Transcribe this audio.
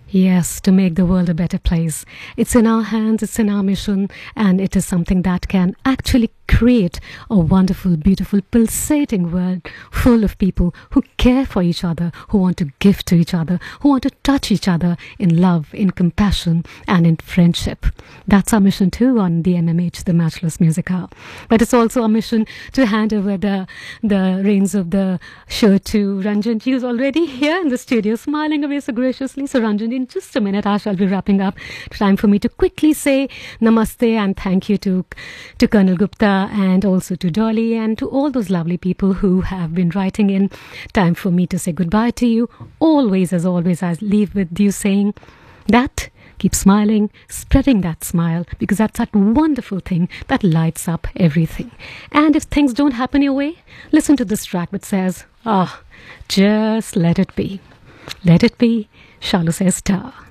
Yes, to make the world a better place. It's in our hands, it's in our mission, and it is something that can actually create a wonderful, beautiful, pulsating world full of people who care for each other, who want to give to each other, who want to touch each other in love, in compassion, and in friendship. That's our mission too on the MMH, the Matchless Music Hour. But it's also our mission to hand over the reins of the show to Ranjan. She is already here in the studio, smiling away so graciously. So Ranjan, in just a minute, I shall be wrapping up. Time for me to quickly say namaste and thank you to Colonel Gupta and also to Dolly and to all those lovely people who have been writing in. Time for me to say goodbye to you. Always, as always, I leave with you saying that keep smiling, spreading that smile, because that's that wonderful thing that lights up everything. And if things don't happen your way, listen to this track which says, just let it be. Let it be, Shalu says star.